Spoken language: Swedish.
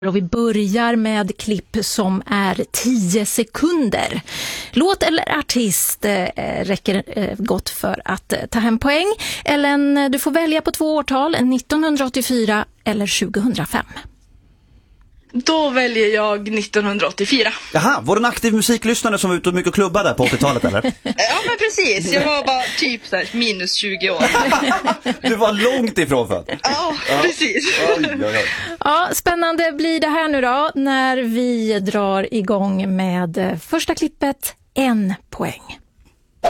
Och vi börjar med klipp som är 10 sekunder. Låt eller artist räcker gott för att ta hem poäng. Ellen, du får välja på 2 årtal, 1984 eller 2005. Då väljer jag 1984. Jaha, var du en aktiv musiklyssnare som var ute och mycket klubbar där på 80-talet eller? Ja, men precis. Jag var bara typ så här, minus 20 år. Du var långt ifrån för. Ja, precis. Ja, spännande blir det här nu då när vi drar igång med första klippet, 1 poäng.